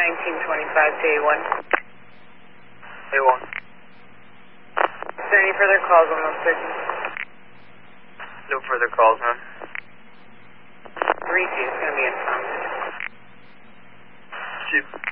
1925 to A1. A1. Is there any further calls on those persons? No further calls, ma'am. 3-2 is going to be impounded. Shoot.